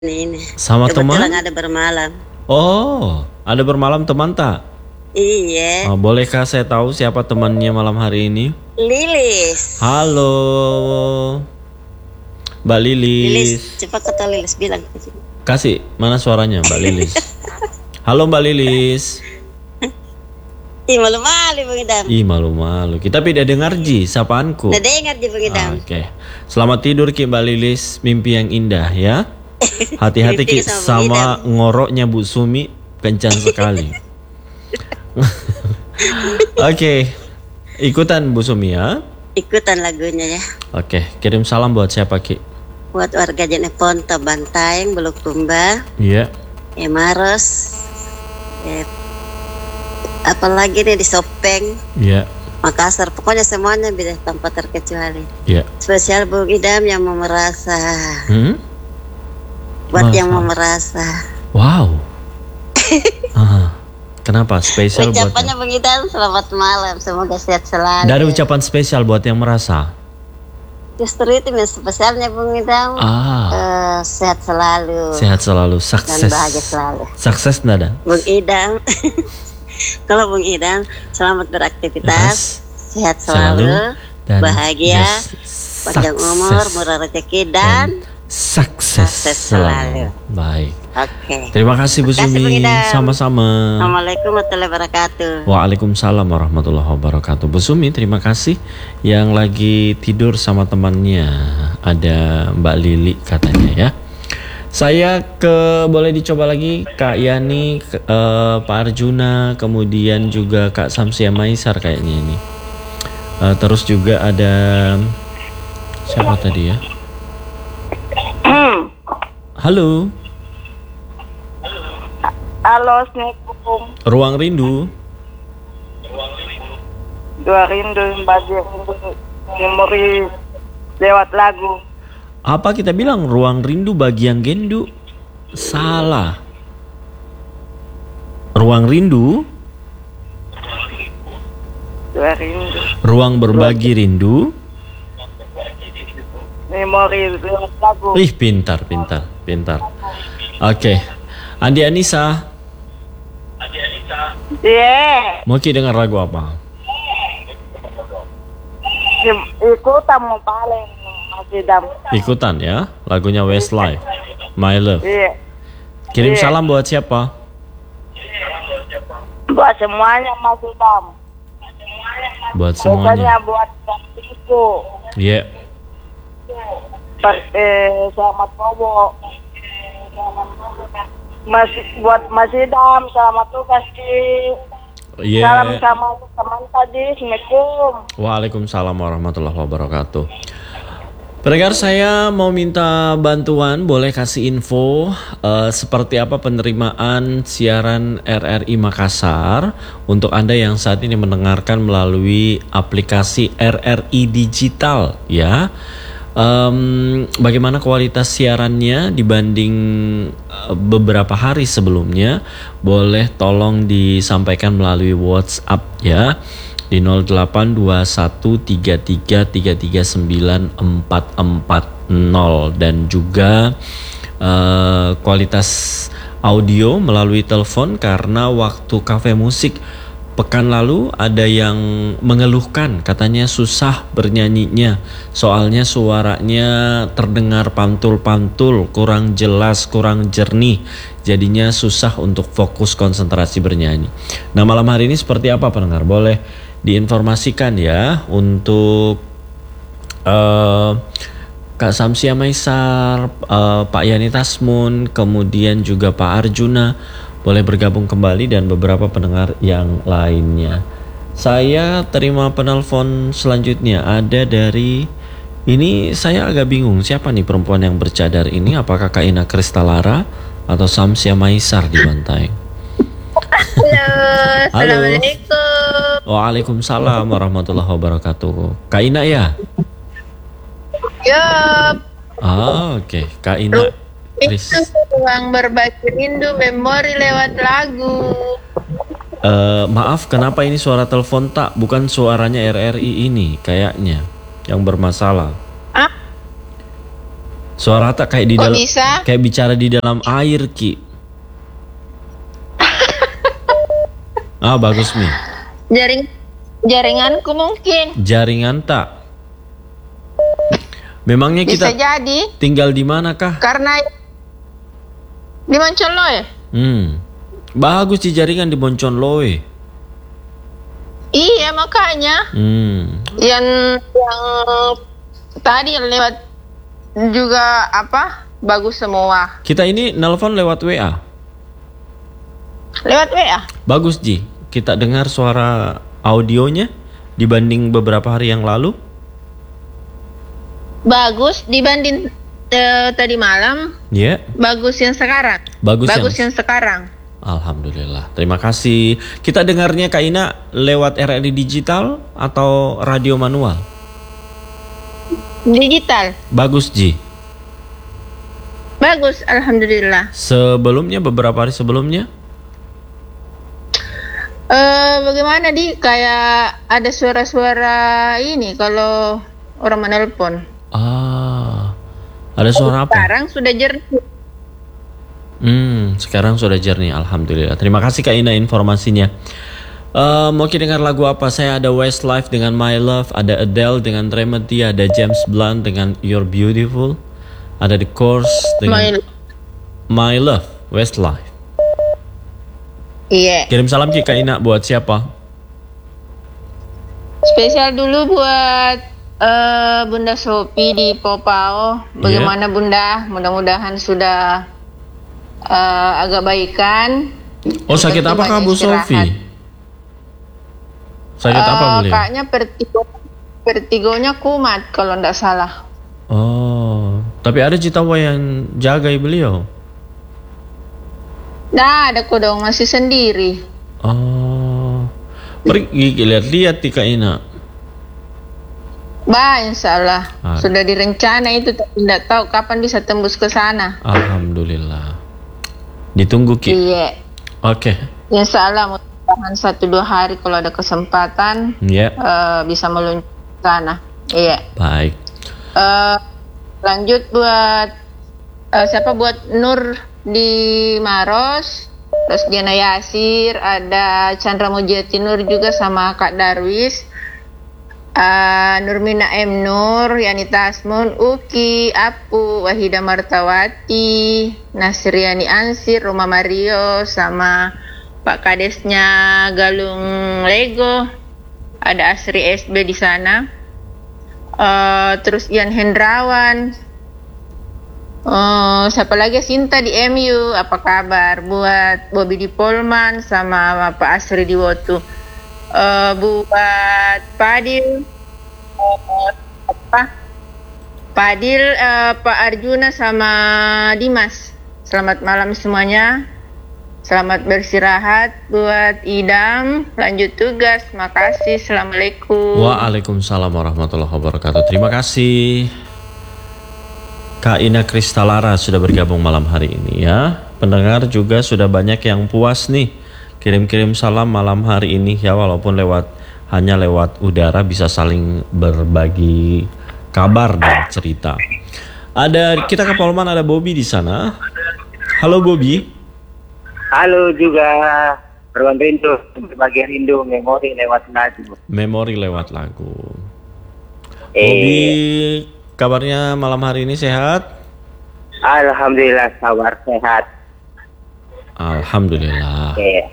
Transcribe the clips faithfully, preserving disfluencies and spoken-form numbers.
ini. Sama Kebetulan teman? ada bermalam. Oh, ada bermalam teman tak? Iya. Oh, bolehkah saya tahu siapa temannya malam hari ini? Lilis. Halo, Mbak Lilis. Lilis, cepat kata Lilis bilang. Kasih, mana suaranya Mbak Lilis? Halo Mbak Lilis. Ih, malu-malu Bang Idam. Ih, malu-malu. Kita tidak dengar Ji, sapaanku. Nah, dengar je Bang Idam. Oke. Selamat tidur Ki Mbak Lilis, mimpi yang indah ya. Hati-hati Ki Mimpi sama Bang sama ngoroknya Bu Sumi kencang sekali. Oke. Ikutan Bu Sumi ya. Ikutan lagunya ya. Oke, kirim salam buat siapa Ki? Buat warga Jeneponto, Bantaeng, Bulukumba, Iya. Emaros, eh, apalagi nih di Sopeng, Iya. Makassar, pokoknya semuanya bisa tanpa terkecuali. Iya. Spesial Bung Idam yang mau merasa, Hmm? buat Merasa. yang mau merasa. Wow. Ah, kenapa spesial buat? Ucapannya Bung Idam, selamat malam, semoga sehat selalu. Dari ucapan spesial buat yang merasa. Justru itu yang spesialnya Bung Idam. Ah. Eh, sehat selalu. Sehat selalu, Dan sukses. bahagia selalu. Sukses nada. Bung Idam. Kalau Bung Idam, selamat beraktivitas, sehat selalu, dan bahagia, yes, panjang sukses. umur, murah rezeki dan, sukses, sukses selalu. selalu. Baik. oke. Terima kasih Bu Terima kasih, Bung Sumi. Idam. Sama-sama. Assalamualaikum warahmatullahi wabarakatuh. Waalaikumsalam warahmatullahi wabarakatuh. Bu Sumi, terima kasih. Yang lagi tidur sama temannya ada Mbak Lili katanya ya. Saya ke boleh dicoba lagi Kak Yani, ke- eh, Pak Arjuna, kemudian juga Kak Samsia Maisar kayaknya ini. Eh, terus juga ada siapa tadi ya? Halo, Halo, Assalamualaikum. Ruang Rindu. Dua rindu, bagi rindu, memori lewat lagu. Apa kita bilang ruang rindu bagi yang gendu? Salah. Ruang rindu, Dua rindu, ruang berbagi rindu. memori lewat lagu. Ih, pintar, pintar, pintar. Oke. Andi Anissa, Iya, mau Ki dengar lagu apa? yeah. Ikutan mau paling masih dam. Ikutan ya, lagunya Westlife, My Love. Iya, Kirim Iya. salam buat siapa? buat semuanya masih dam. Buat Pokoknya semuanya. buat itu. Iya. Per- eh, selamat bobo. Masih buat masih dam, selamat tugas Ki. Iya. Salam sama teman tadi, Assalamualaikum. Waalaikumsalam warahmatullahi wabarakatuh. Pendengar, saya mau minta bantuan, boleh kasih info eh, seperti apa penerimaan siaran R R I Makassar untuk Anda yang saat ini mendengarkan melalui aplikasi R R I Digital ya. Em, bagaimana kualitas siarannya dibanding eh, beberapa hari sebelumnya? Boleh tolong disampaikan melalui WhatsApp ya di nol delapan dua satu tiga tiga tiga tiga sembilan empat empat nol dan juga eh, kualitas audio melalui telepon karena waktu kafe musik pekan lalu ada yang mengeluhkan katanya susah bernyanyinya soalnya suaranya terdengar pantul-pantul, kurang jelas, kurang jernih, jadinya susah untuk fokus konsentrasi bernyanyi. Nah, malam hari ini seperti apa pendengar? Boleh diinformasikan ya untuk eh, Kak Samsia Maisar, eh, Pak Yani Tasmun, kemudian juga Pak Arjuna boleh bergabung kembali dan beberapa pendengar yang lainnya. Saya terima penelpon selanjutnya ada dari ini, saya agak bingung siapa nih perempuan yang bercadar ini, apakah Kak Ina Kristalara atau Samsia Maisar di Bantaeng? Halo, Assalamualaikum. Waalaikumsalam warahmatullahi wabarakatuh. Kak Ina ya? Yup, Ah, oke. Kak Ina Kris. itu ruang berbagi rindu memori lewat lagu. Eh, maaf, kenapa ini suara telepon tak? Bukan suaranya R R I ini kayaknya yang bermasalah. Ah, Suara tak kayak di Kok dalam, bisa? kayak bicara di dalam air, Ki. Ah, bagus Mi. Jaring jaringanku mungkin. Jaringan tak? Memangnya Bisa kita jadi tinggal di mana kah? karena di Moncoloy. Hmm. Bagus di jaringan di Bonconloe. Iya makanya Hmm. yang yang tadi yang lewat juga apa bagus semua. Kita ini nelpon lewat W A. Lewat W A. Bagus Ji. Kita dengar suara audionya dibanding beberapa hari yang lalu. Bagus dibanding eh, tadi malam. Ya. Bagus yang sekarang. Bagus, Bagus yang... yang sekarang. Alhamdulillah. Terima kasih. Kita dengarnya Kak Ina lewat R R I digital atau radio manual? Digital. Bagus Ji. Bagus, alhamdulillah. Sebelumnya beberapa hari sebelumnya? Eh bagaimana di kayak ada suara-suara ini kalau orang menelpon. Ah. Ada suara apa? Sekarang sudah jernih. Hmm, sekarang sudah jernih, alhamdulillah. Terima kasih Kak Ina informasinya. Uh, mau kita dengar lagu apa? Saya ada Westlife dengan My Love, ada Adele dengan Remedy, ada James Blunt dengan You're Beautiful, ada The Course dengan My, My Love, Westlife. Iya. Kirim salam Ki Kak Ina buat siapa? Spesial dulu buat eh, Bunda Sopi di Popao. Bagaimana Bunda? Mudah-mudahan sudah eh, agak baikan. Oh, sakit Penting apa Kak banyak Bu istirahat. Sofi? Sakit apa Eh, beliau? Kayaknya vertigo, vertigonya kumat kalau tidak salah. Oh, tapi ada Citawa yang jagai beliau. Nah, ada kodong masih sendiri. Oh, pergi lihat-lihat di Kak Ina. Bah, insya Allah. Ah. Sudah direncana itu, tapi tidak tahu kapan bisa tembus ke sana. Alhamdulillah. Ditunggu Ki. Iya. Oke. Insya Allah mudah-mudahan satu dua hari kalau ada kesempatan Ya, eh, bisa meluncur ke sana. Iya. baik. Eh, lanjut buat eh, siapa buat Nur di Maros, terus Diana Yasir, ada Chandra Mujati Nur juga sama Kak Darwis, eh, Nurmina M Nur, Yani Tasmun, Uki, Apu, Wahida Martawati, Nasriani Ansir, Roma Mario, sama Pak Kadesnya Galung Lego, ada Asri S B di sana. Uh, terus Ian Hendrawan, uh, siapa lagi, Sinta di M U, apa kabar? Buat Bobby di Polman sama Pak Asri di Wotu. Uh, buat Padil, uh, apa? Padil, uh, Pak Arjuna sama Dimas. Selamat malam semuanya. Selamat beristirahat. Buat Idam, lanjut tugas. Makasih. Assalamualaikum. Waalaikumsalam warahmatullahi wabarakatuh. Terima kasih Kak Ina Kristalara sudah bergabung malam hari ini ya. Pendengar juga sudah banyak yang puas nih kirim-kirim salam malam hari ini ya, walaupun lewat hanya lewat udara, bisa saling berbagi kabar dan cerita. Ada kita ke Polman, ada Bobby di sana. Halo Bobby. Halo juga, Perwan Rindu, berbagi rindu, memori lewat lagu. Memori lewat lagu. Eh, Bobby, kabarnya malam hari ini sehat? Alhamdulillah, sabar sehat. Alhamdulillah. Eh,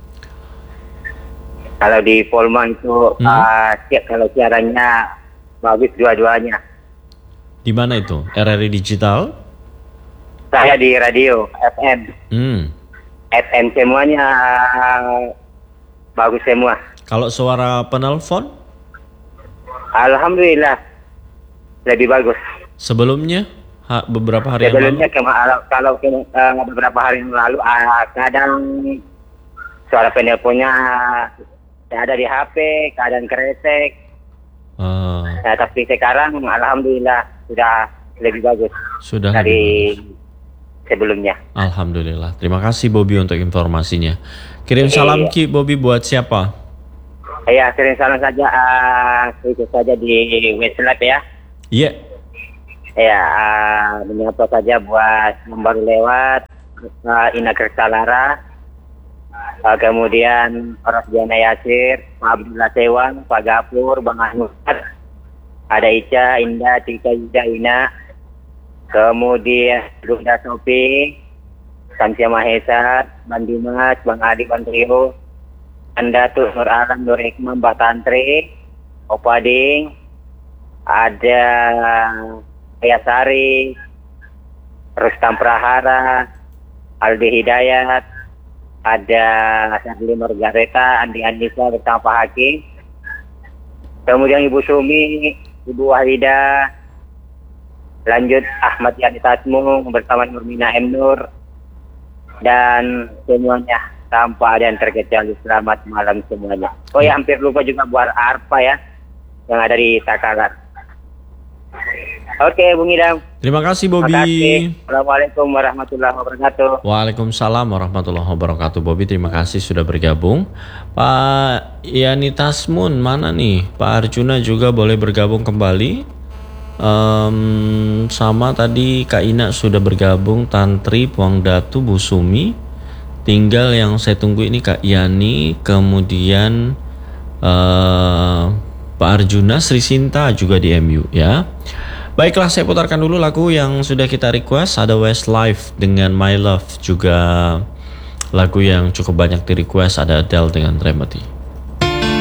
kalau di Polman itu, Hmm. uh, siap kalau siarannya bagus dua-duanya. Di mana itu? R R I Digital? Saya di radio, F M. Hmm. F M semuanya uh, bagus semua. Kalau suara penelpon Alhamdulillah, lebih bagus. sebelumnya ha, beberapa hari yang Sebelumnya lalu. kema- kalau ke- uh, beberapa hari yang lalu, uh, kadang suara penelponnya ada di H P, keadaan kresek. Ah, Nah, tapi sekarang alhamdulillah sudah lebih bagus sudah dari lebih bagus. sebelumnya. Alhamdulillah. Terima kasih Bobby untuk informasinya. Kirim Iya. salam Ki Bobby buat siapa? Ya, sering salam saja, uh, itu saja di Westlife ya. Iya. Ya, uh, menyapa saja buat yang baru lewat, uh, Ina Kersalara, uh, kemudian Ros Diana Yasir, Pak Abdullah Sewang, Pak Gapur, Bang Ahmad, ada Ica, Indah, Tika, Ida, Ina, kemudian Runda Sopi, Samsia Mahesa, Bang Dimas, Bang Adi, Bang Trio, Anda tuh Nur Alam, Nur Hikmah, Mbak Tantri, Opading, ada Ayasari, Rustam Prahara, Aldi Hidayat, ada Sarli Margareta, Andi Andisa bersama Pak Hakim, kemudian Ibu Sumi, Ibu Wahida, lanjut Ahmad Yani Tasmung bersama Nurmina M. Nur, dan semuanya tanpa ada yang terkecuali. Selamat malam semuanya. Oh ya, hampir lupa juga buat Arpa ya, yang ada di Takalar. Oke, Bung Idam. Terima kasih Bobby. Terima kasih. Assalamualaikum warahmatullahi wabarakatuh. Waalaikumsalam warahmatullahi wabarakatuh. Bobby, terima kasih sudah bergabung. Pak Yani Tasmun mana nih? Pak Arjuna juga boleh bergabung kembali. Um, sama tadi Kak Ina sudah bergabung, Tantri, Puang Datu, Bu Sumi. Tinggal yang saya tunggu ini Kak Yani, kemudian uh, Pak Arjuna, Sri Sinta juga di M U ya. Baiklah, saya putarkan dulu lagu yang sudah kita request. Ada Westlife dengan My Love, juga lagu yang cukup banyak di request ada Adele dengan Remedy.